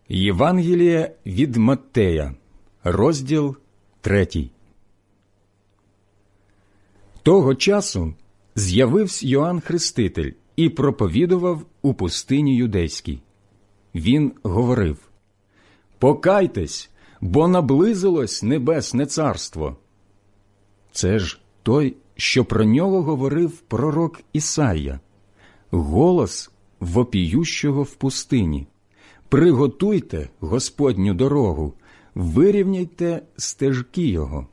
Євангеліє від Маттея, розділ 3. Того часу з'явився Йоанн Хреститель і проповідував у пустині юдейській. Він говорив: «Покайтесь, бо наблизилось небесне царство». Це ж той, що про нього говорив пророк Ісайя, голос вопіющого в пустині: «Приготуйте Господню дорогу, вирівняйте стежки його».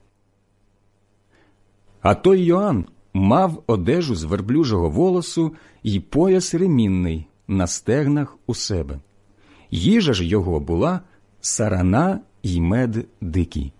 А той Йоанн мав одежу з верблюжого волосу й пояс ремінний на стегнах у себе. Їжа ж його була сарана й мед дикий.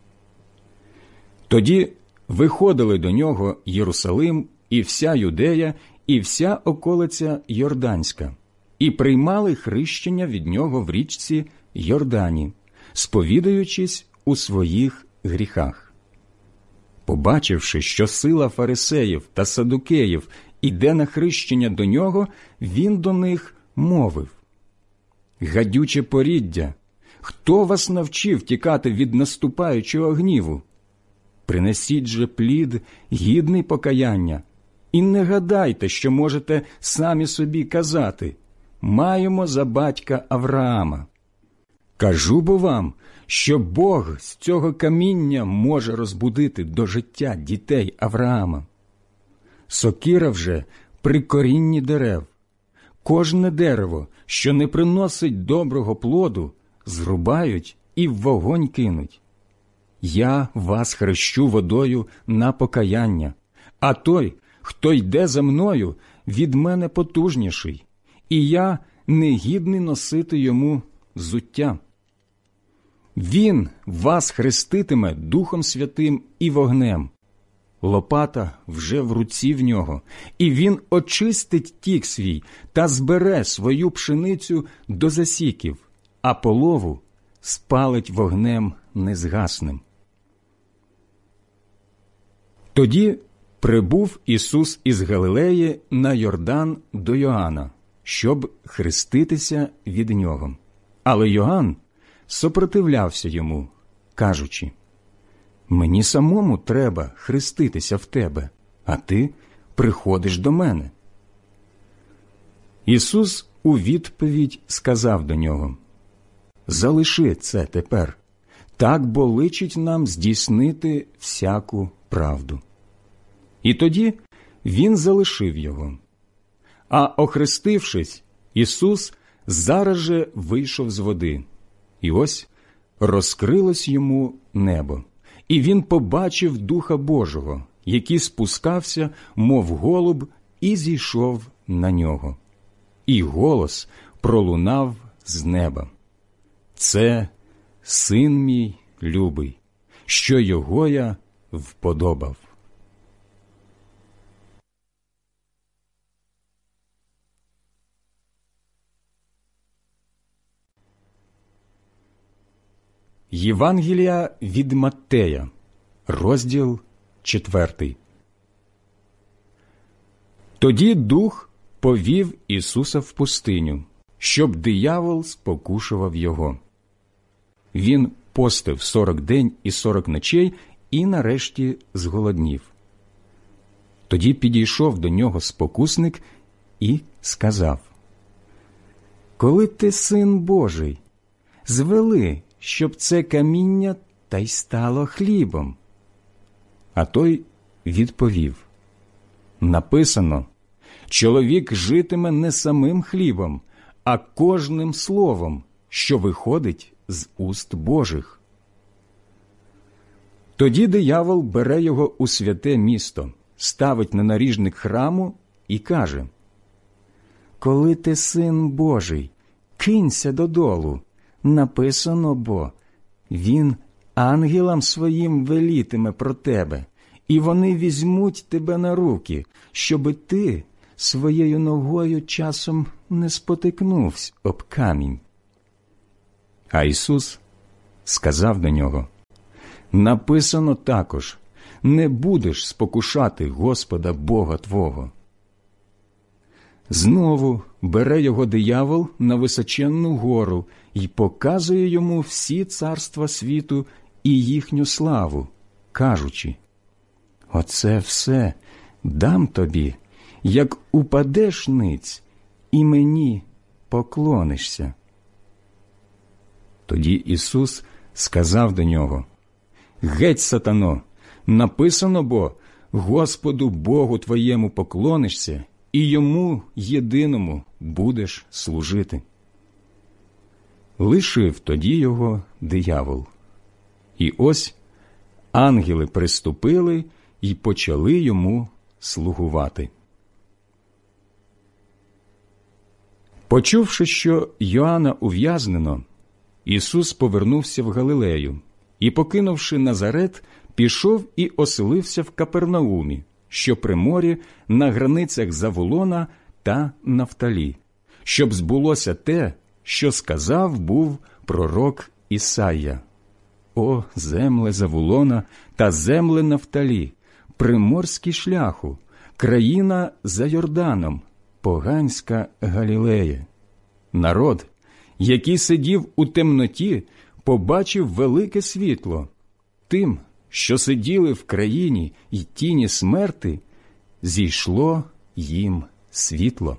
Тоді виходили до нього Єрусалим і вся Юдея, і вся околиця Йорданська, і приймали хрещення від нього в річці Йордані, сповідаючись у своїх гріхах. Побачивши, що сила фарисеїв та садукеїв іде на хрещення до нього, він до них мовив: «Гадюче поріддя, хто вас навчив тікати від наступаючого гніву? Принесіть же плід, гідний покаяння, і не гадайте, що можете самі собі казати: маємо за батька Авраама. Кажу бо вам, що Бог з цього каміння може розбудити до життя дітей Авраама. Сокира вже при корінні дерев. Кожне дерево, що не приносить доброго плоду, зрубають і в вогонь кинуть. Я вас хрещу водою на покаяння, а той, хто йде за мною, від мене потужніший, і я не гідний носити йому взуття. Він вас хреститиме Духом Святим і вогнем. Лопата вже в руці в нього, і він очистить тік свій та збере свою пшеницю до засіків, а полову спалить вогнем незгасним». Тоді прибув Ісус із Галилеї на Йордан до Йоанна, щоб хреститися від нього. Але Йоанн сопротивлявся йому, кажучи: «Мені самому треба хреститися в тебе, а ти приходиш до мене». Ісус у відповідь сказав до нього: «Залиши це тепер, так бо личить нам здійснити всяку правду». І тоді він залишив його. А охрестившись, Ісус зараз же вийшов з води. І ось розкрилось йому небо, і він побачив Духа Божого, який спускався, мов голуб, і зійшов на нього. І голос пролунав з неба: «Це Син мій любий, що його я вподобав». Євангелія від Маттея, розділ 4. Тоді Дух повів Ісуса в пустиню, щоб диявол спокушував його. Він постив 40 день і 40 ночей і нарешті зголоднів. Тоді підійшов до нього спокусник і сказав: «Коли ти Син Божий, звели, щоб це каміння та й стало хлібом». А той відповів: «Написано: чоловік житиме не самим хлібом, а кожним словом, що виходить з уст Божих». Тоді диявол бере його у святе місто, ставить на наріжник храму і каже: «Коли ти Син Божий, кинься додолу. Написано бо: він ангелам своїм велітиме про тебе, і вони візьмуть тебе на руки, щоби ти своєю ногою часом не спотикнувся об камінь». А Ісус сказав до нього: «Написано також: не будеш спокушати Господа Бога твого». Знову бере його диявол на височенну гору й показує йому всі царства світу і їхню славу, кажучи: «Оце все дам тобі, як упадеш ниць, і мені поклонишся». Тоді Ісус сказав до нього: «Геть, сатано! Написано бо: Господу Богу твоєму поклонишся, і Йому єдиному будеш служити». Лишив тоді його диявол. І ось ангели приступили й почали йому слугувати. Почувши, що Йоанна ув'язнено, Ісус повернувся в Галилею і, покинувши Назарет, пішов і оселився в Капернаумі, що при морі на границях Заволона та Нафталі, щоб збулося те, що сказав був пророк Ісайя: «О, земле Заволона та земле Нафталі, приморський шляху, країна за Йорданом, поганська Галілея. Народ, який сидів у темноті, побачив велике світло. Тим, що сиділи в країні й тіні смерти, зійшло їм світло».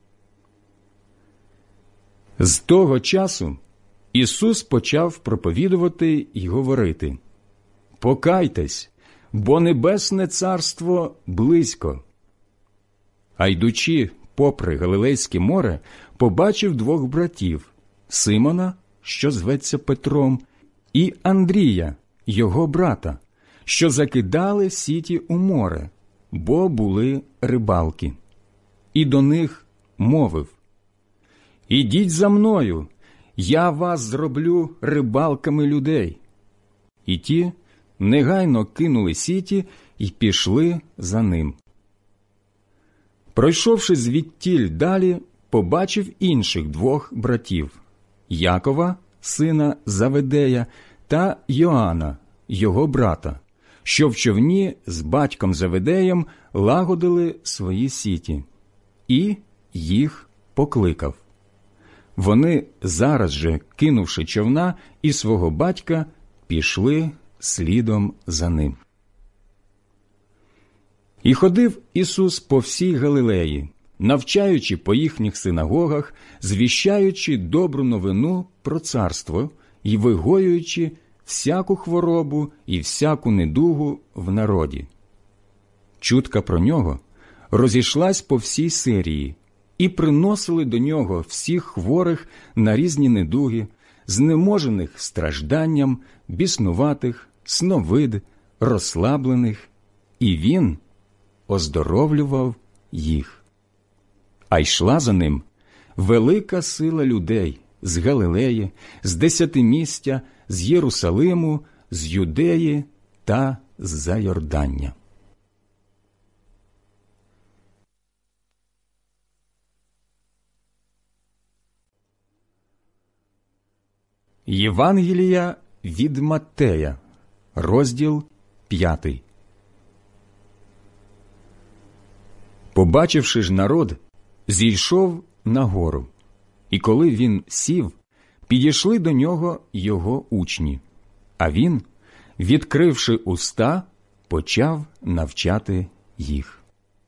З того часу Ісус почав проповідувати й говорити: «Покайтесь, бо Небесне Царство близько». А йдучи попри Галилейське море, побачив двох братів – Симона, що зветься Петром, і Андрія, його брата, що закидали сіті у море, бо були рибалки. І до них мовив: «Ідіть за мною, я вас зроблю рибалками людей». І ті негайно кинули сіті й пішли за ним. Пройшовши звідтіль далі, побачив інших двох братів – Якова, сина Заведея, та Йоанна, його брата, що в човні з батьком Заведеєм лагодили свої сіті, і їх покликав. Вони зараз же, кинувши човна і свого батька, пішли слідом за ним. І ходив Ісус по всій Галилеї, навчаючи по їхніх синагогах, звіщаючи добру новину про царство і вигоюючи всяку хворобу і всяку недугу в народі. Чутка про нього розійшлась по всій Сирії, і приносили до нього всіх хворих на різні недуги, знеможених стражданням, біснуватих, сновид, розслаблених, і він оздоровлював їх. А йшла за ним велика сила людей з Галилеї, з Десятимістя, з Єрусалиму, з Юдеї та з-за Йордання. Євангелія від Маттея, розділ 5. Побачивши ж народ, зійшов на гору, і коли він сів, підійшли до нього його учні, а він, відкривши уста, почав навчати їх.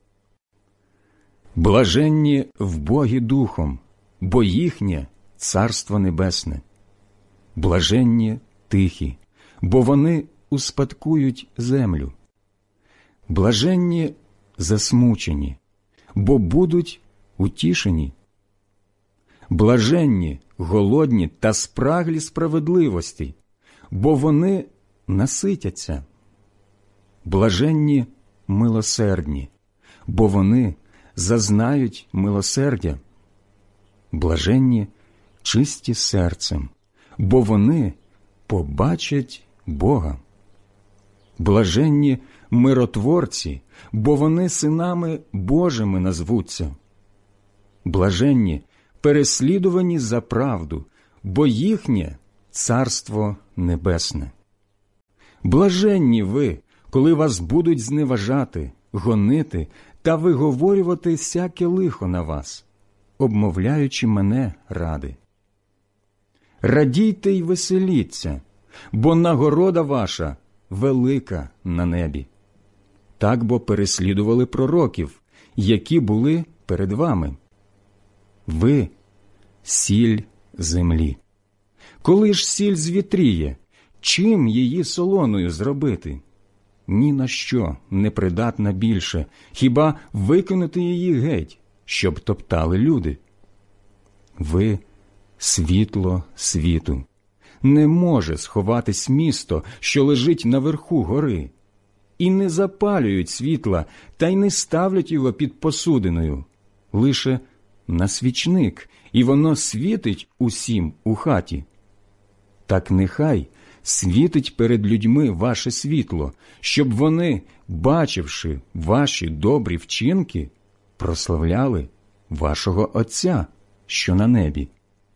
Блаженні вбогі духом, бо їхнє Царство Небесне. Блаженні тихі, бо вони успадкують землю. Блаженні засмучені, бо будуть утішені. Блаженні голодні та спраглі справедливості, бо вони наситяться. Блаженні милосердні, бо вони зазнають милосердя. Блаженні чисті серцем, бо вони побачать Бога. Блаженні миротворці, бо вони синами Божими назвуться. Блаженні переслідувані за правду, бо їхнє Царство Небесне. Блаженні ви, коли вас будуть зневажати, гонити та виговорювати всяке лихо на вас. обмовляючи мене ради. Радійте й веселіться, бо нагорода ваша велика на небі. Так бо переслідували пророків, які були перед вами. Ви – сіль землі. Коли ж сіль звітріє, чим її солоною зробити? Ні на що не придатна більше, хіба викинути її геть, щоб топтали люди. Ви – світло світу. Не може сховатись місто, що лежить наверху гори. І не запалюють світла, та й не ставлять його під посудиною, лише на свічник, і воно світить усім у хаті. Так нехай світить перед людьми ваше світло, щоб вони, бачивши ваші добрі вчинки, прославляли вашого Отця, що на небі.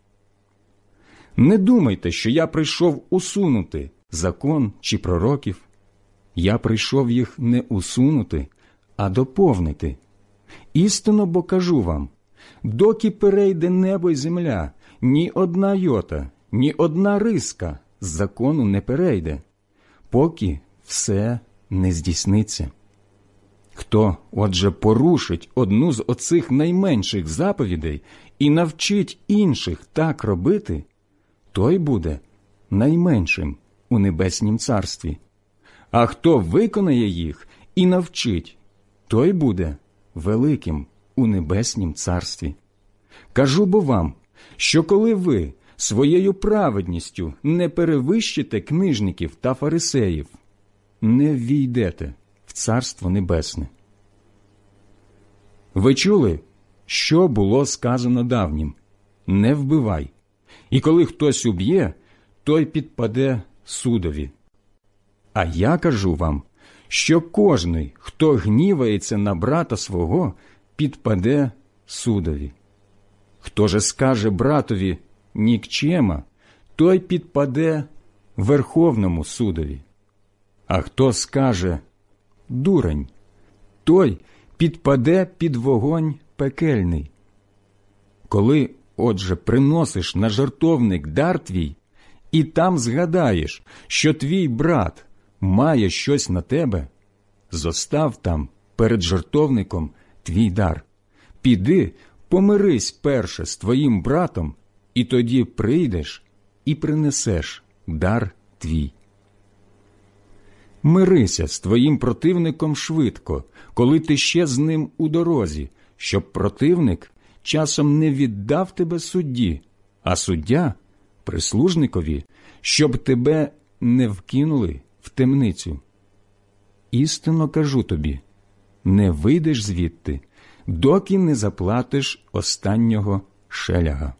Не думайте, що я прийшов усунути закон чи пророків. Я прийшов їх не усунути, а доповнити. Істинно бо кажу вам, доки перейде небо й земля, ні одна йота, ні одна риска з закону не перейде, поки все не здійсниться. Хто, отже, порушить одну з оцих найменших заповідей і навчить інших так робити, той буде найменшим у небеснім царстві. А хто виконає їх і навчить, той буде великим у небеснім царстві. Кажу бо вам, що коли ви своєю праведністю не перевищите книжників та фарисеїв, не ввійдете в Царство Небесне. Ви чули, що було сказано давнім? Не вбивай. І коли хтось уб'є, той підпаде судові. А я кажу вам, що кожний, хто гнівається на брата свого, підпаде судові. Хто же скаже братові «нікчема», той підпаде Верховному судові. А хто скаже «дурень», той підпаде під вогонь пекельний. Коли, отже, приносиш на жертовник дар твій, і там згадаєш, що твій брат має щось на тебе, зостав там перед жертовником твій дар. Піди, помирись перше з твоїм братом, і тоді прийдеш і принесеш дар твій. Мирися з твоїм противником швидко, коли ти ще з ним у дорозі, щоб противник часом не віддав тебе судді, а суддя – прислужникові, щоб тебе не вкинули в темницю. Істинно кажу тобі, не вийдеш звідти, доки не заплатиш останнього шеляга.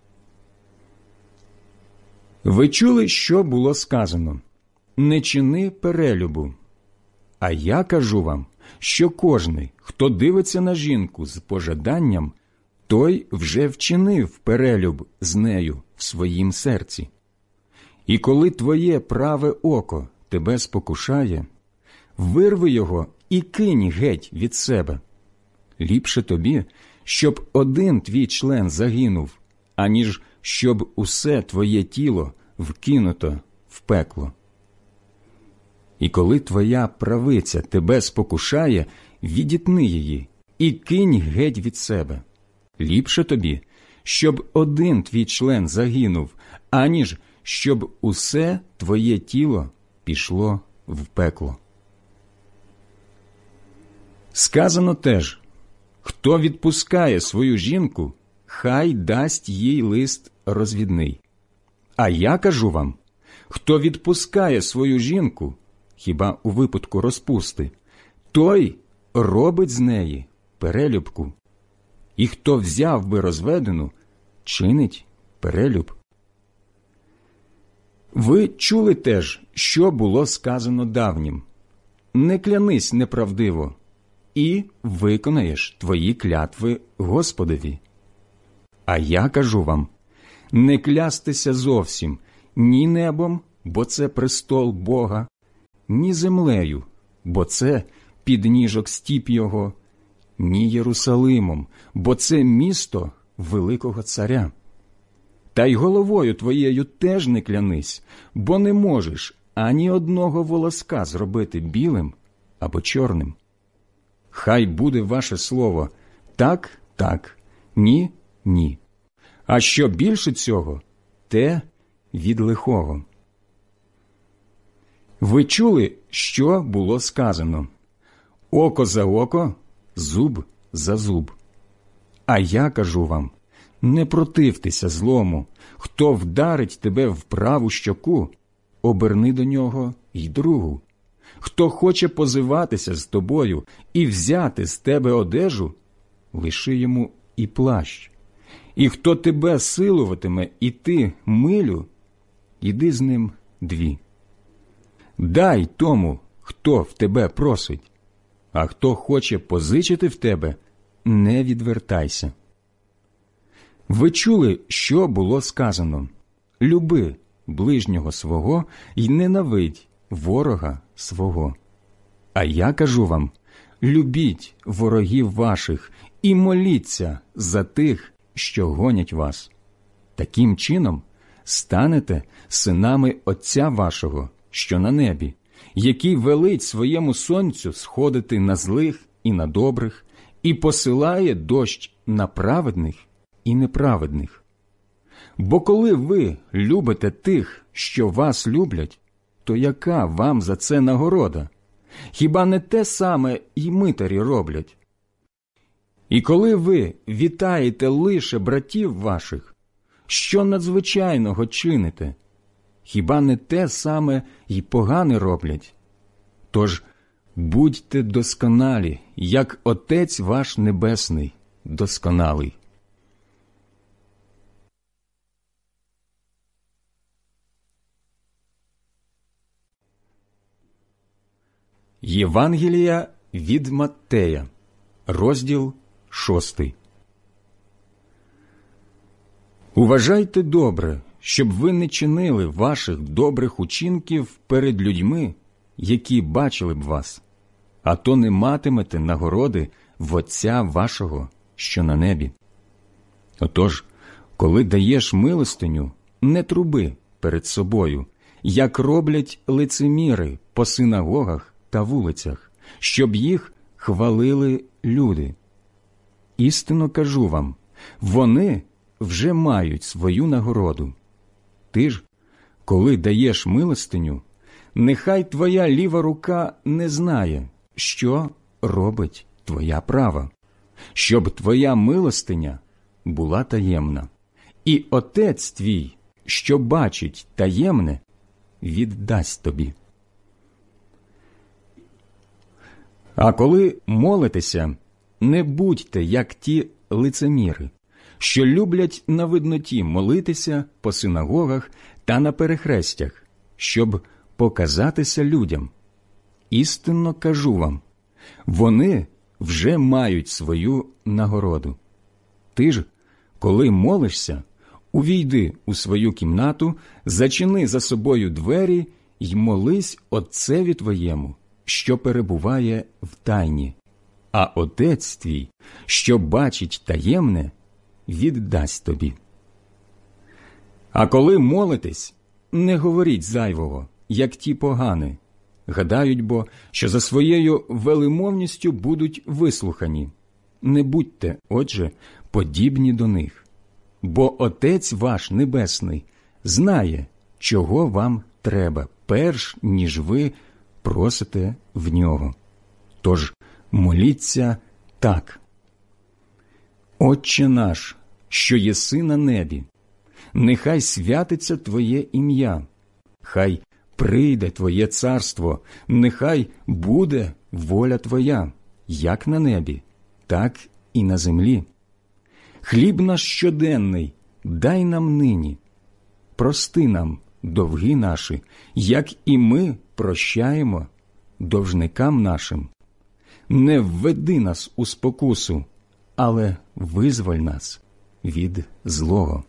Ви чули, що було сказано? Не чини перелюбу. А я кажу вам, що кожний, хто дивиться на жінку з пожаданням, той вже вчинив перелюб з нею в своїм серці. І коли твоє праве око тебе спокушає, вирви його і кинь геть від себе. Ліпше тобі, щоб один твій член загинув, аніж щоб усе твоє тіло вкинуто в пекло. І коли твоя правиця тебе спокушає, відітни її і кинь геть від себе. Ліпше тобі, щоб один твій член загинув, аніж щоб усе твоє тіло пішло в пекло. Сказано теж, хто відпускає свою жінку, хай дасть їй лист розвідний. А я кажу вам, хто відпускає свою жінку, хіба у випадку розпусти, той робить з неї перелюбку. І хто взяв би розведену, чинить перелюб. Ви чули теж, що було сказано давнім. Не клянись неправдиво, і виконаєш твої клятви Господові. А я кажу вам, не клястися зовсім ні небом, бо це престол Бога, ні землею, бо це підніжок стіп його, ні Єрусалимом, бо це місто великого царя. Та й головою твоєю теж не клянись, бо не можеш ані одного волоска зробити білим або чорним. Хай буде ваше слово так, так, ні, ні. А що більше цього, те від лихого. Ви чули, що було сказано? Око за око, зуб за зуб. А я кажу вам, не противтеся злому. Хто вдарить тебе в праву щоку, оберни до нього й другу. Хто хоче позиватися з тобою і взяти з тебе одежу, лиши йому і плащ. І хто тебе силуватиме іти милю, іди з ним дві. Дай тому, хто в тебе просить, а хто хоче позичити в тебе, не відвертайся. Ви чули, що було сказано? Люби ближнього свого й ненавидь ворога свого. А я кажу вам, любіть ворогів ваших і моліться за тих, що гонять вас. Таким чином станете синами Отця вашого, що на небі, який велить своєму сонцю сходити на злих і на добрих, і посилає дощ на праведних і неправедних. Бо коли ви любите тих, що вас люблять, то яка вам за це нагорода? Хіба не те саме й митарі роблять? І коли ви вітаєте лише братів ваших, що надзвичайного чините? Хіба не те саме й погане роблять? Тож будьте досконалі, як Отець ваш Небесний досконалий. Євангелія від Маттея, розділ 6. Уважайте добре, щоб ви не чинили ваших добрих учинків перед людьми, які бачили б вас, а то не матимете нагороди в Отця вашого, що на небі. Отож, коли даєш милостиню, не труби перед собою, як роблять лицеміри по синагогах та вулицях, щоб їх хвалили люди. Істинно кажу вам, вони вже мають свою нагороду. Ти ж, коли даєш милостиню, нехай твоя ліва рука не знає, що робить твоя права, щоб твоя милостиня була таємна. І Отець твій, що бачить таємне, віддасть тобі. А коли молитеся, не будьте, як ті лицеміри, що люблять на видноті молитися по синагогах та на перехрестях, щоб показатися людям. Істинно кажу вам, вони вже мають свою нагороду. Ти ж, коли молишся, увійди у свою кімнату, зачини за собою двері й молись Отцеві твоєму, що перебуває в тайні, а Отець твій, що бачить таємне, віддасть тобі. А коли молитесь, не говоріть зайвого, як ті погани. Гадають бо, що за своєю велимовністю будуть вислухані. Не будьте, отже, подібні до них. Бо Отець ваш Небесний знає, чого вам треба, перш ніж ви просите в Нього. Тож моліться так. Отче наш, що єси на небі, нехай святиться Твоє ім'я, хай прийде Твоє царство, нехай буде воля Твоя, як на небі, так і на землі. Хліб наш щоденний дай нам нині. Прости нам довги наші, як і ми прощаємо довжникам нашим. Не введи нас у спокусу, але визволь нас від злого.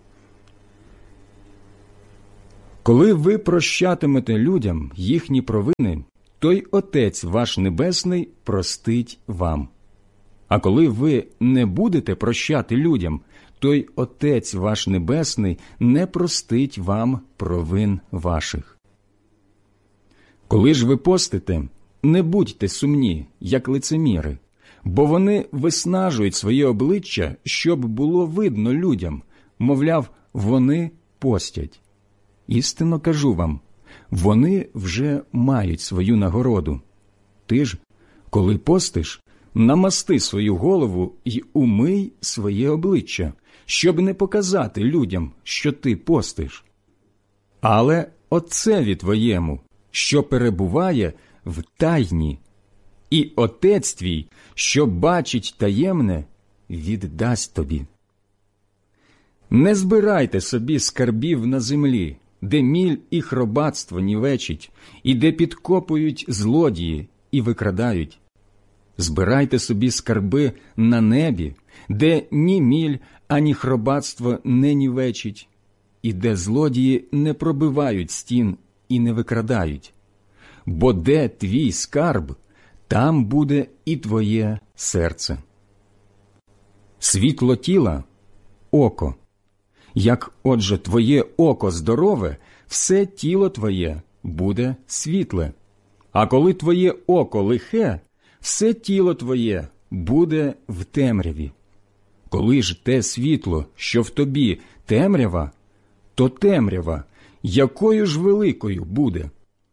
Коли ви прощатимете людям їхні провини, то й Отець ваш Небесний простить вам. А коли ви не будете прощати людям, то й Отець ваш Небесний не простить вам провин ваших. Коли ж ви постите, не будьте сумні, як лицеміри, бо вони виснажують своє обличчя, щоб було видно людям, мовляв, вони постять. Істинно кажу вам, вони вже мають свою нагороду. Ти ж, коли постиш, намасти свою голову й умий своє обличчя, щоб не показати людям, що ти постиш. Але Отцеві твоєму, що перебуває в тайні, і Отець твій, що бачить таємне, віддасть тобі. Не збирайте собі скарбів на землі, де міль і хробатство нівечить, і де підкопують злодії і викрадають. Збирайте собі скарби на небі, де ні міль, ані хробатство не нівечить, і де злодії не пробивають стін і не викрадають. Бо де твій скарб, там буде і твоє серце. Світло тіла – око. Як, отже, твоє око здорове, все тіло твоє буде світле. А коли твоє око лихе, все тіло твоє буде в темряві. Коли ж те світло, що в тобі темрява, то темрява, якою ж великою буде?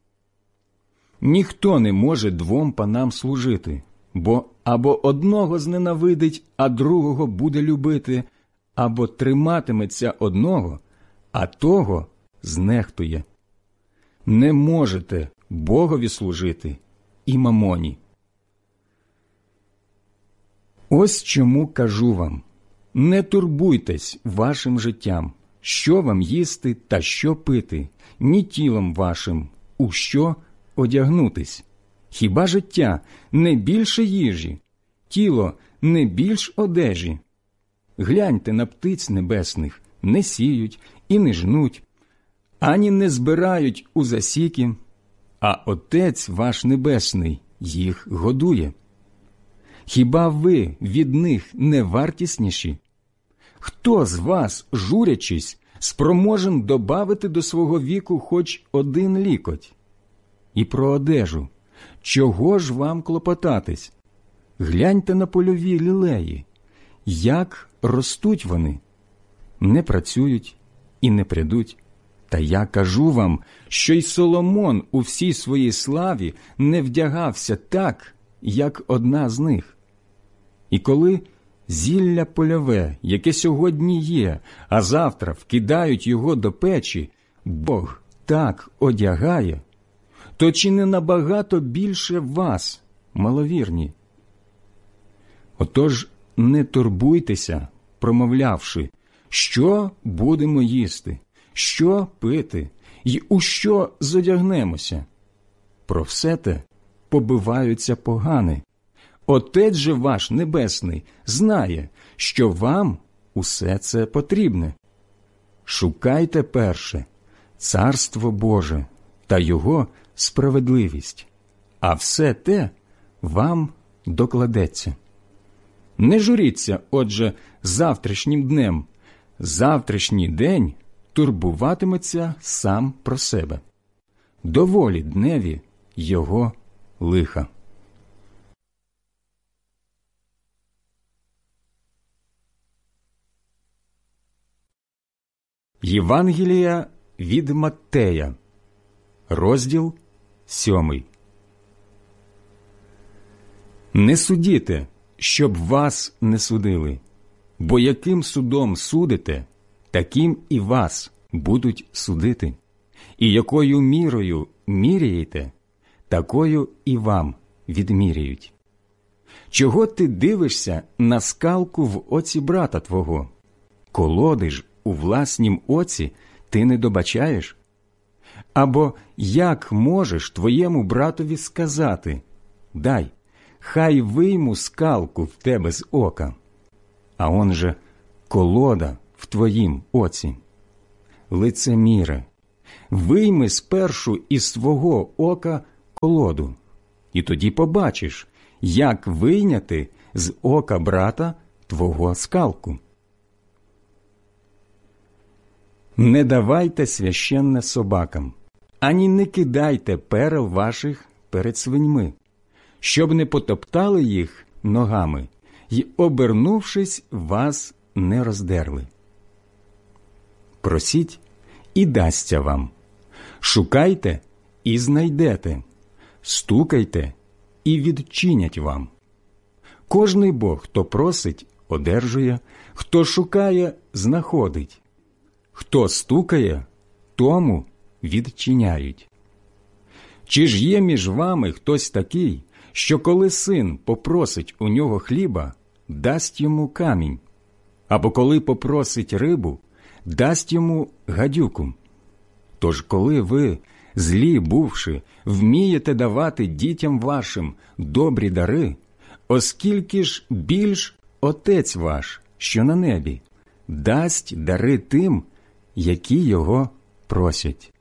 Ніхто не може двом панам служити, бо або одного зненавидить, а другого буде любити, або триматиметься одного, а того знехтує. Не можете Богові служити і мамоні. Ось чому кажу вам, не турбуйтесь вашим життям, що вам їсти та що пити, ні тілом вашим, у що одягнутись. Хіба життя не більше їжі, тіло не більш одежі? Гляньте на птиць небесних, не сіють і не жнуть, ані не збирають у засіки, а Отець ваш Небесний їх годує. Хіба ви від них не вартісніші? Хто з вас, журячись, спроможен добавити до свого віку хоч один лікоть? І про одежу. Чого ж вам клопотатись? Гляньте на польові лілеї. Як ростуть вони? Не працюють і не прядуть. Та я кажу вам, що й Соломон у всій своїй славі не вдягався так, як одна з них. І коли зілля польове, яке сьогодні є, а завтра вкидають його до печі, Бог так одягає, то чи не набагато більше вас, маловірні? Отож, не турбуйтеся, промовлявши, що будемо їсти, що пити й у що зодягнемося. Про все те побиваються погани. Отець же ваш Небесний знає, що вам усе це потрібне. Шукайте перше Царство Боже та Його справедливість, а все те вам докладеться. Не журіться, отже, завтрашнім днем. Завтрашній день турбуватиметься сам про себе. Доволі дневі його лиха. Євангелія від Маттея, розділ 7. Не судіте, щоб вас не судили, бо яким судом судите, таким і вас будуть судити. І якою мірою міряєте, такою і вам відміряють. Чого ти дивишся на скалку в оці брата твого? Колоди ж у власнім оці ти не добачаєш? Або як можеш твоєму братові сказати: дай, хай вийму скалку в тебе з ока, а он же колода в твоїм оці? Лицеміре, вийми спершу із свого ока колоду, і тоді побачиш, як вийняти з ока брата твого скалку. Не давайте священне собакам, ані не кидайте перел ваших перед свиньми, щоб не потоптали їх ногами й, обернувшись, вас не роздерли. Просіть, і дасться вам. Шукайте, і знайдете. Стукайте, і відчинять вам. Кожний Бог, хто просить, одержує, хто шукає, знаходить. Хто стукає, тому відчиняють. Чи ж є між вами хтось такий, що коли син попросить у нього хліба, дасть йому камінь, або коли попросить рибу, дасть йому гадюку? Тож коли ви, злі бувши, вмієте давати дітям вашим добрі дари, оскільки ж більш Отець ваш, що на небі, дасть дари тим, які його просять.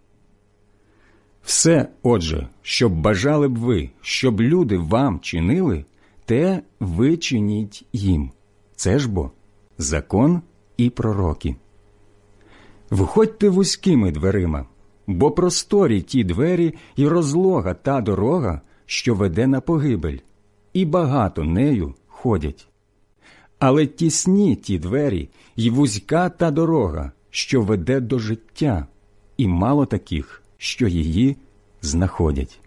Все, отже, що бажали б ви, щоб люди вам чинили, те ви чиніть їм. Це ж бо закон і пророки. Входьте вузькими дверима, бо просторі ті двері і розлога та дорога, що веде на погибель, і багато нею ходять. Але тісні ті двері і вузька та дорога, що веде до життя, і мало таких, що її знаходять.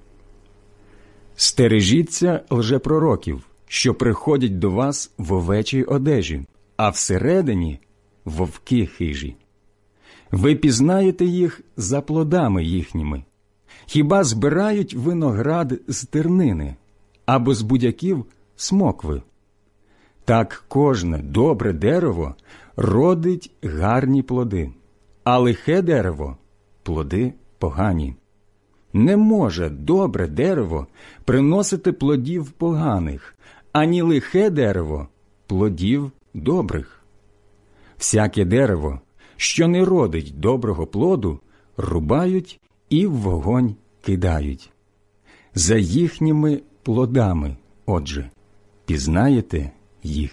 Стережіться лжепророків, що приходять до вас в овечій одежі, а всередині – вовки хижі. Ви пізнаєте їх за плодами їхніми. Хіба збирають виноград з тернини, або з будяків смокви? Так кожне добре дерево родить гарні плоди, а лихе дерево – плоди погані. Не може добре дерево приносити плодів поганих, ані лихе дерево – плодів добрих. Всяке дерево, що не родить доброго плоду, рубають і в вогонь кидають. За їхніми плодами, отже, пізнаєте їх.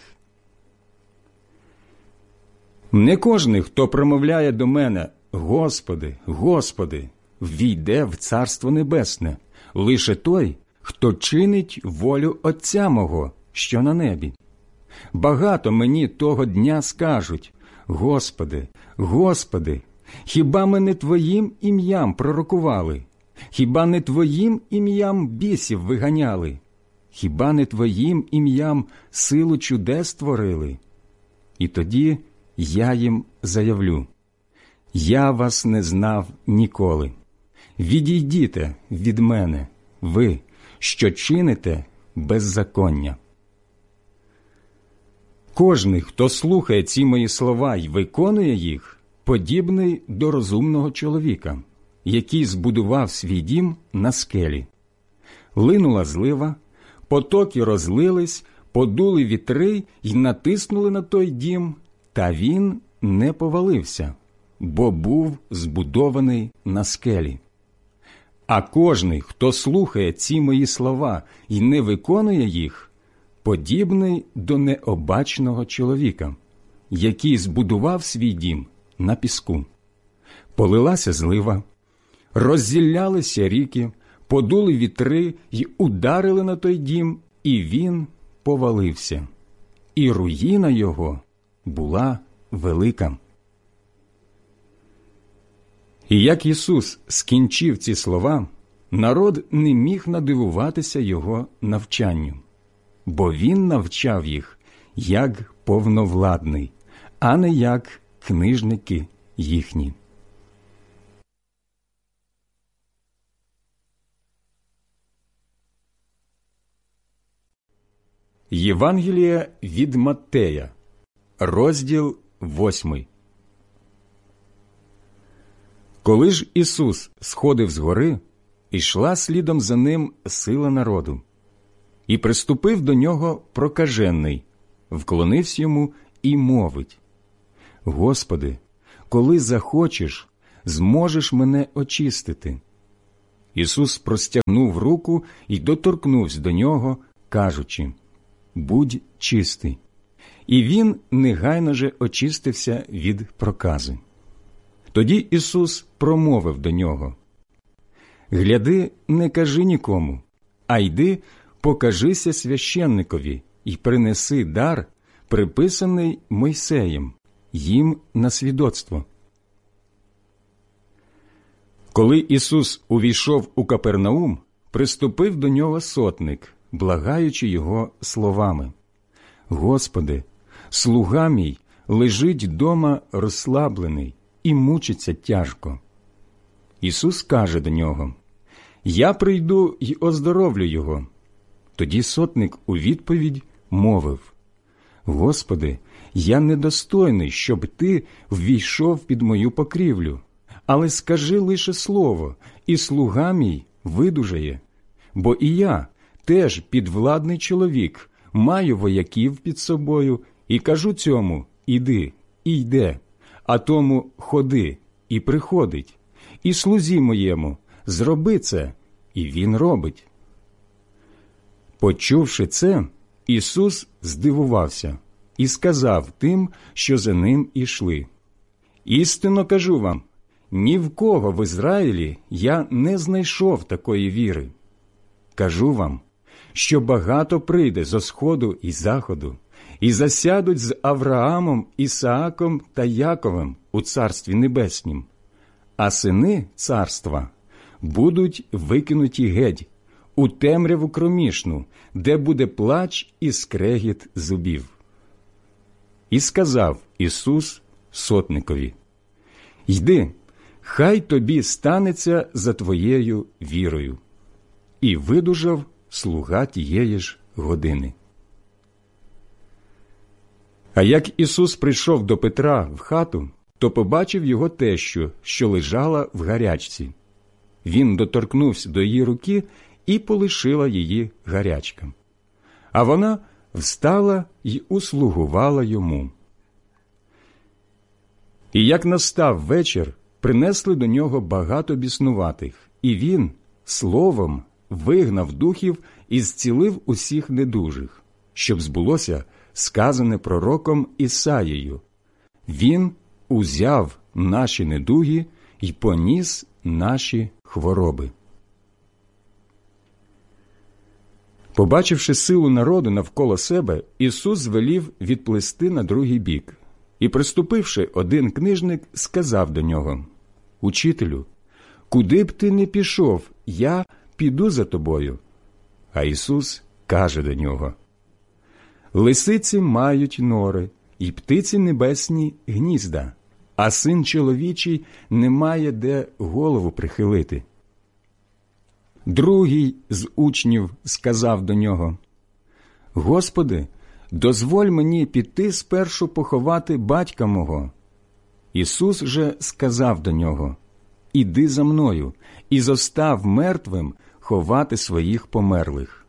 Не кожний, хто промовляє до мене «Господи, Господи», ввійде в Царство Небесне, лише той, хто чинить волю Отця мого, що на небі. Багато мені того дня скажуть: «Господи, Господи, хіба ми не Твоїм ім'ям пророкували? Хіба не Твоїм ім'ям бісів виганяли? Хіба не Твоїм ім'ям силу чудес творили?» І тоді я їм заявлю: «Я вас не знав ніколи. Відійдіте від мене, ви, що чините беззаконня». Кожний, хто слухає ці мої слова й виконує їх, подібний до розумного чоловіка, який збудував свій дім на скелі. Линула злива, потоки розлились, подули вітри й натиснули на той дім, та він не повалився, бо був збудований на скелі. А кожний, хто слухає ці мої слова й не виконує їх, подібний до необачного чоловіка, який збудував свій дім на піску. Полилася злива, роззіллялися ріки, подули вітри й ударили на той дім, і він повалився. І руїна його була велика. І як Ісус скінчив ці слова, народ не міг надивуватися Його навчанню, бо Він навчав їх як повновладний, а не як книжники їхні. Євангеліє від Маттея, розділ 8. Коли ж Ісус сходив з гори, ішла слідом за ним сила народу. І приступив до нього прокажений, вклонився йому і мовить: «Господи, коли захочеш, зможеш мене очистити». Ісус простягнув руку і доторкнувся до нього, кажучи: будь чистий. І він негайно же очистився від прокази. Тоді Ісус промовив до нього: «Гляди, не кажи нікому, а йди, покажися священникові і принеси дар, приписаний Мойсеєм, їм на свідоцтво». Коли Ісус увійшов у Капернаум, приступив до нього сотник, благаючи його словами: «Господи, слуга мій лежить дома розслаблений і мучиться тяжко». Ісус каже до нього: «Я прийду й оздоровлю його». Тоді сотник у відповідь мовив: «Господи, я недостойний, щоб ти ввійшов під мою покрівлю, але скажи лише слово, і слуга мій видужає. Бо і я теж підвладний чоловік, маю вояків під собою, і кажу цьому: іди, і йде, а тому: ходи, і приходить, і слузі моєму: зроби це, і він робить». Почувши це, Ісус здивувався і сказав тим, що за ним ішли: «Істинно кажу вам, ні в кого в Ізраїлі я не знайшов такої віри. Кажу вам, що багато прийде зо сходу і заходу, і засядуть з Авраамом, Ісааком та Яковом у Царстві Небеснім, а сини царства будуть викинуті геть у темряву кромішну, де буде плач і скрегіт зубів». І сказав Ісус сотникові: «Йди, хай тобі станеться за твоєю вірою». І видужав слуга тієї ж години. А як Ісус прийшов до Петра в хату, то побачив його тещу, що лежала в гарячці. Він доторкнувся до її руки і полишила її гарячка. А вона встала й услугувала йому. І як настав вечір, принесли до нього багато біснуватих, і він словом вигнав духів і зцілив усіх недужих, щоб збулося сказане пророком Ісаїю: «Він узяв наші недуги й поніс наші хвороби». Побачивши силу народу навколо себе, Ісус звелів відплисти на другий бік. І, приступивши, один книжник сказав до нього: «Учителю, куди б ти не пішов, я піду за тобою». А Ісус каже до нього: «Лисиці мають нори, і птиці небесні гнізда, а син чоловічий не має де голову прихилити». Другий з учнів сказав до нього: «Господи, дозволь мені піти спершу поховати батька мого». Ісус же сказав до нього: «Іди за мною, і зостав мертвим ховати своїх померлих».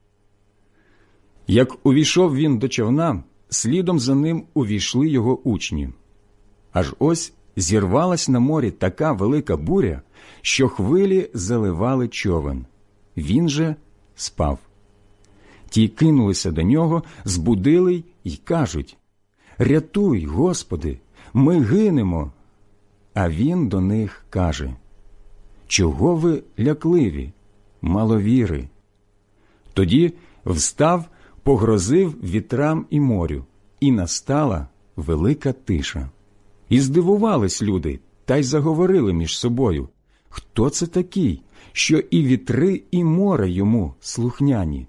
Як увійшов він до човна, слідом за ним увійшли його учні. Аж ось зірвалась на морі така велика буря, що хвилі заливали човен. Він же спав. Ті кинулися до нього, збудили й кажуть: «Рятуй, Господи, ми гинемо». А він до них каже: «Чого ви лякливі, маловіри?» Тоді встав, погрозив вітрам і морю, і настала велика тиша. І здивувались люди, та й заговорили між собою: «Хто це такий, що і вітри, і море йому слухняні?»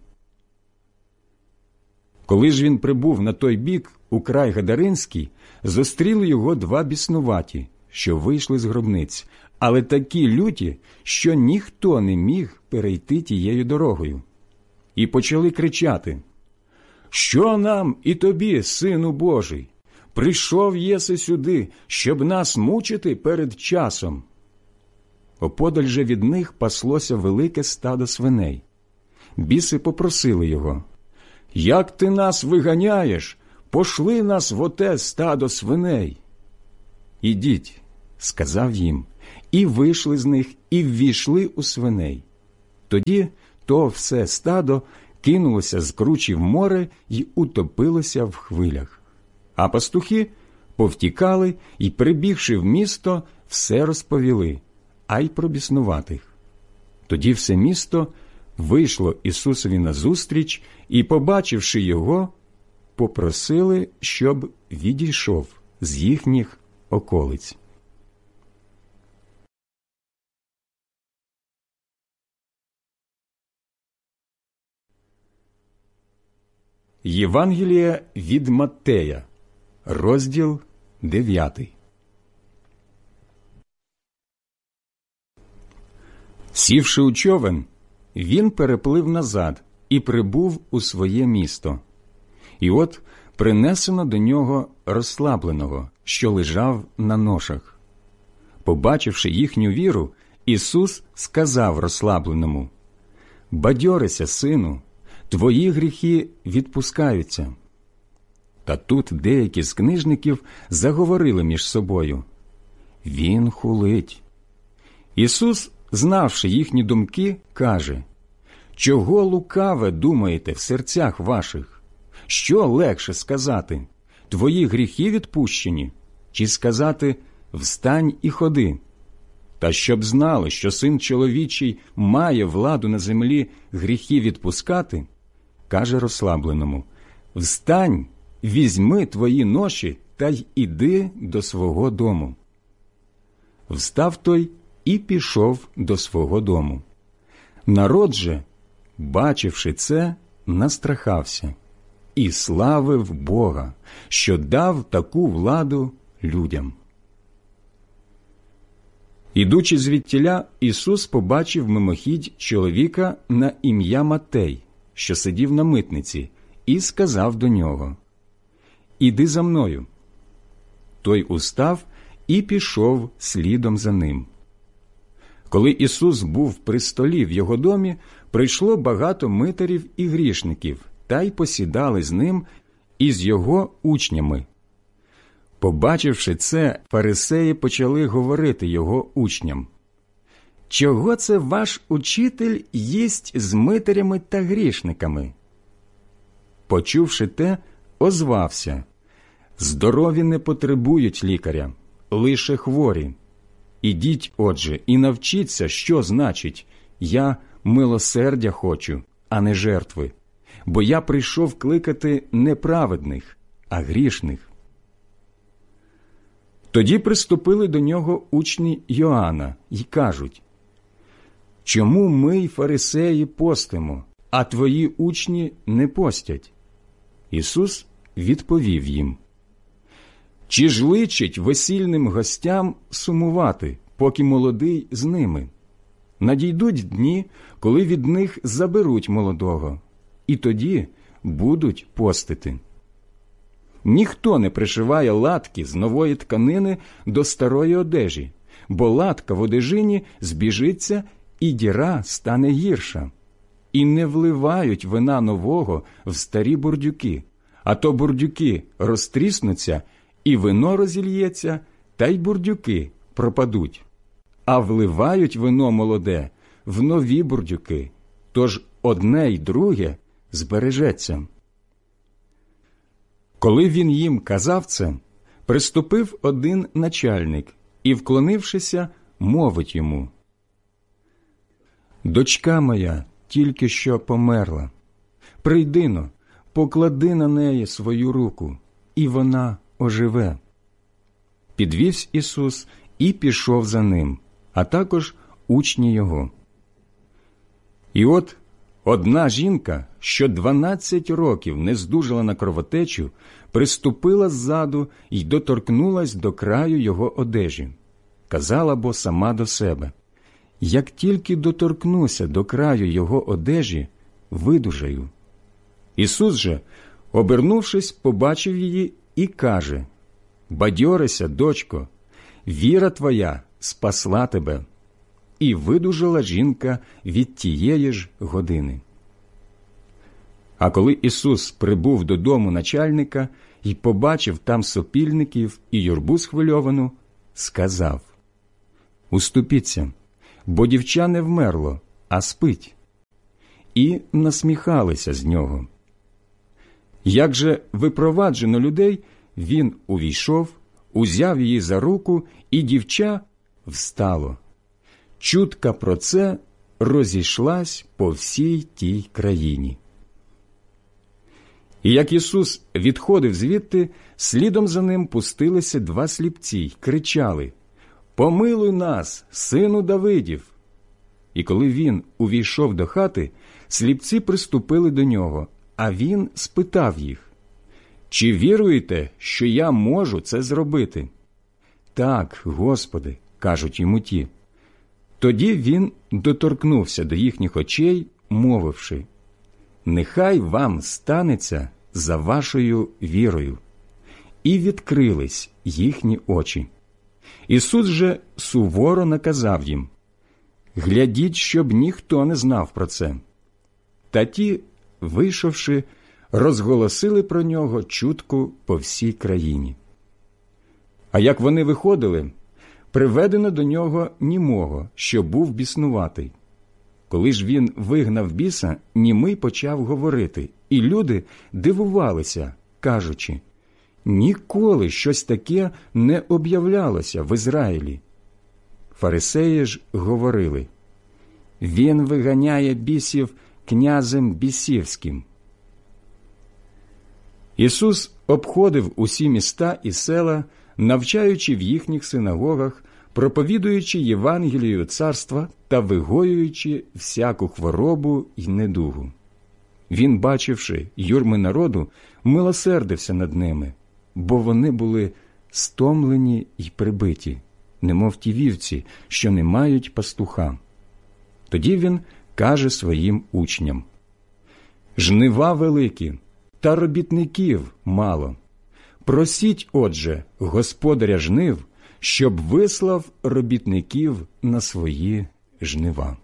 Коли ж він прибув на той бік, у край Гадаринський, зустріли його два біснуваті, що вийшли з гробниць, але такі люті, що ніхто не міг перейти тією дорогою. І почали кричати: «Що нам і тобі, Сину Божий? Прийшов єси сюди, щоб нас мучити перед часом». Оподаль же від них паслося велике стадо свиней. Біси попросили його: «Як ти нас виганяєш? Пошли нас в оте стадо свиней». «Ідіть», – сказав їм, і вийшли з них, і ввійшли у свиней. Тоді то все стадо кинулося з кручі в море й утопилося в хвилях. А пастухи повтікали й, прибігши в місто, все розповіли, а й про біснуватих. Тоді все місто вийшло Ісусові назустріч і, побачивши його, попросили, щоб відійшов з їхніх околиць. Євангеліє від Маттея, розділ 9. Сівши у човен, він переплив назад і прибув у своє місто. І от принесено до нього розслабленого, що лежав на ношах. Побачивши їхню віру, Ісус сказав розслабленому: «Бадьорися, сину, твої гріхи відпускаються». Та тут деякі з книжників заговорили між собою: «Він хулить». Ісус, знавши їхні думки, каже: «Чого лукаве думаєте в серцях ваших? Що легше сказати: твої гріхи відпущені, чи сказати: встань і ходи? Та щоб знали, що Син чоловічий має владу на землі гріхи відпускати, каже розслабленому: встань, візьми твої ноші та й іди до свого дому. Встав той і пішов до свого дому. Народ же, бачивши це, настрахався і славив Бога, що дав таку владу людям. Ідучи звідтіля, Ісус побачив мимохідь чоловіка на ім'я Матей, що сидів на митниці, і сказав до нього: «Іди за мною». Той устав і пішов слідом за ним. Коли Ісус був при столі в його домі, прийшло багато митарів і грішників, та й посідали з ним і з його учнями. Побачивши це, фарисеї почали говорити його учням: «Чого це ваш учитель їсть з митарями та грішниками?» Почувши те, озвався: «Здорові не потребують лікаря, лише хворі. Ідіть, отже, і навчіться, що значить: я милосердя хочу, а не жертви, бо я прийшов кликати не праведних, а грішних». Тоді приступили до нього учні Йоанна й кажуть: «Чому ми й фарисеї постимо, а твої учні не постять?» Ісус відповів їм: «Чи ж личить весільним гостям сумувати, поки молодий з ними? Надійдуть дні, коли від них заберуть молодого, і тоді будуть постити. Ніхто не пришиває латки з нової тканини до старої одежі, бо латка в одежині збіжиться, і діра стане гірша. І не вливають вина нового в старі бурдюки, а то бурдюки розтріснуться, і вино розільється, та й бурдюки пропадуть. А вливають вино молоде в нові бурдюки, тож одне й друге збережеться». Коли він їм казав це, приступив один начальник і, вклонившися, мовить йому: «Дочка моя тільки що померла. Прийди-но, поклади на неї свою руку, і вона оживе». Підвівсь Ісус і пішов за ним, а також учні його. І от одна жінка, що 12 років не здужала на кровотечу, приступила ззаду й доторкнулась до краю його одежі. Казала бо сама до себе: «Як тільки доторкнуся до краю його одежі, видужаю». Ісус же, обернувшись, побачив її і каже: «Бадьорися, дочко, віра твоя спасла тебе». І видужала жінка від тієї ж години. А коли Ісус прибув додому начальника і побачив там сопільників і юрбу схвильовану, сказав: «Уступіться, бо дівча не вмерло, а спить». і насміхалися з нього. Як же випроваджено людей, він увійшов, узяв її за руку, і дівча встало. Чутка про це розійшлась по всій тій країні. І як Ісус відходив звідти, слідом за ним пустилися 2 сліпці й кричали: «Помилуй нас, сину Давидів!» І коли він увійшов до хати, сліпці приступили до нього, а він спитав їх: «Чи віруєте, що я можу це зробити?» «Так, Господи», – кажуть йому ті. Тоді він доторкнувся до їхніх очей, мовивши: «Нехай вам станеться за вашою вірою». І відкрились їхні очі. Ісус же суворо наказав їм: «Глядіть, щоб ніхто не знав про це». Та ті, вийшовши, розголосили про нього чутку по всій країні. А як вони виходили, приведено до нього німого, що був біснуватий. Коли ж він вигнав біса, німий почав говорити, і люди дивувалися, кажучи: «Ніколи щось таке не об'являлося в Ізраїлі». Фарисеї ж говорили: «Він виганяє бісів князем бісівським». Ісус обходив усі міста і села, навчаючи в їхніх синагогах, проповідуючи Євангелію царства та вигоюючи всяку хворобу й недугу. Він, бачивши юрми народу, милосердився над ними, бо вони були стомлені й прибиті, немов ті вівці, що не мають пастуха. Тоді він каже своїм учням: «Жнива великі, та робітників мало. Просіть, отже, господаря жнив, щоб вислав робітників на свої жнива».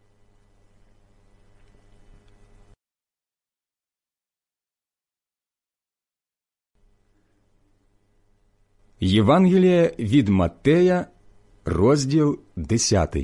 Євангеліє від Маттея, розділ 10.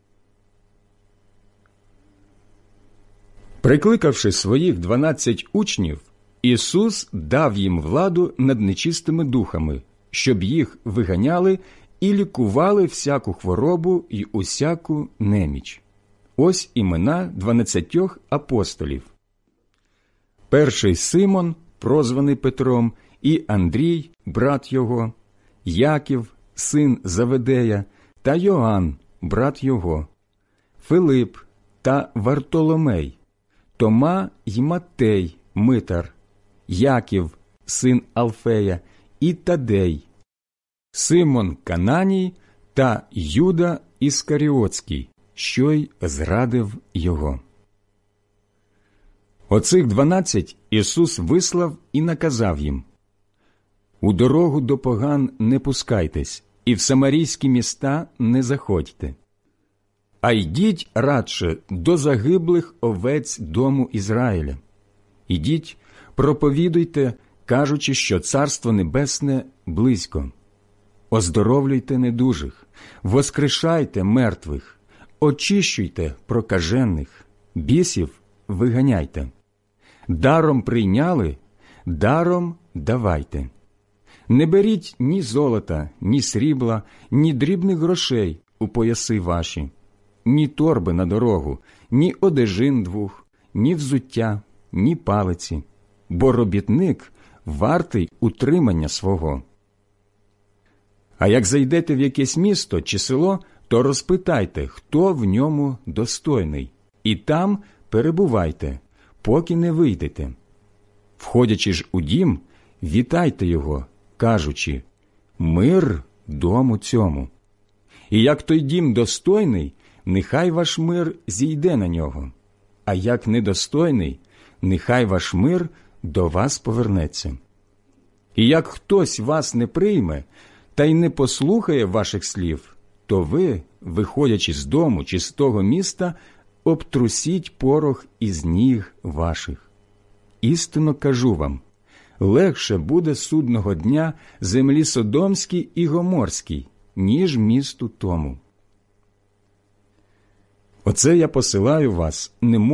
Прикликавши своїх 12 учнів, Ісус дав їм владу над нечистими духами, щоб їх виганяли і лікували всяку хворобу й усяку неміч. Ось імена 12 апостолів. Перший Симон, прозваний Петром, і Андрій, брат його, Яків, син Заведея, та Йоанн, брат його, Филип та Вартоломей, Тома й Маттей, митар, Яків, син Алфея, і Тадей, Симон Кананій та Юда Іскаріотський, що й зрадив його. Оцих 12 Ісус вислав і наказав їм: «У дорогу до поган не пускайтесь, і в самарійські міста не заходьте, а йдіть радше до загиблих овець дому Ізраїля. Ідіть, проповідуйте, кажучи, що Царство Небесне близько. Оздоровлюйте недужих, воскрешайте мертвих, очищуйте прокажених, бісів виганяйте. Даром прийняли, даром давайте. Не беріть ні золота, ні срібла, ні дрібних грошей у пояси ваші, ні торби на дорогу, ні одежин 2, ні взуття, ні палиці, бо робітник вартий утримання свого. А як зайдете в якесь місто чи село, то розпитайте, хто в ньому достойний, і там перебувайте, поки не вийдете. Входячи ж у дім, вітайте його, кажучи: «Мир дому цьому». І як той дім достойний, нехай ваш мир зійде на нього, а як недостойний, нехай ваш мир до вас повернеться. І як хтось вас не прийме та й не послухає ваших слів, то ви, виходячи з дому чи з того міста, обтрусіть порох із ніг ваших. Істинно кажу вам, легше буде судного дня землі Содомській і Гоморській, ніж місту тому. Оце я посилаю вас, немов